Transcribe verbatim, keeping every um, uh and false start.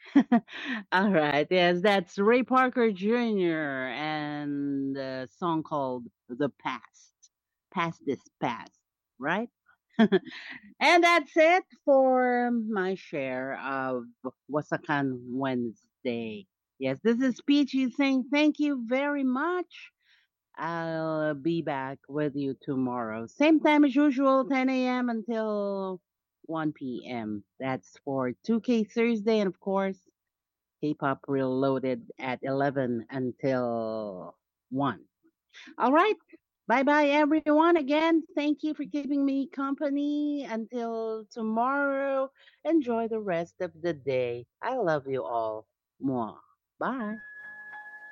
All right. Yes, that's Ray Parker Junior and a song called The Past. Past is past, right? And that's it for my share of Wasakan Wednesday. Yes, this is Peachy saying thank you very much. I'll be back with you tomorrow. Same time as usual, ten a m until one p m. That's for two K Thursday. And of course, K-pop Reloaded at eleven until one. All right. Bye bye, everyone. Again, thank you for keeping me company until tomorrow. Enjoy the rest of the day. I love you all. Mwah. Bye.